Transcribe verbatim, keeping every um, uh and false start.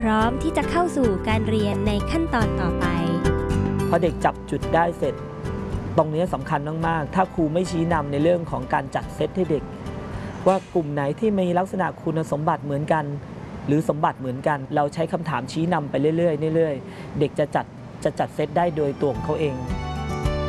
พร้อมที่จะเข้าสู่การเรียนในขั้นตอนต่อไปพอเด็กจับจุดได้เสร็จตรงนี้สำคัญมากๆถ้าครูไม่ชี้นำในเรื่องของการจัดเซตให้เด็กว่ากลุ่มไหนที่มีลักษณะคุณสมบัติเหมือนกันหรือสมบัติเหมือนกันเราใช้คำถามชี้นำไปเรื่อยๆเรื่อยๆเด็กจะจัดจะจัดเซตได้โดยตัวของเขาเอง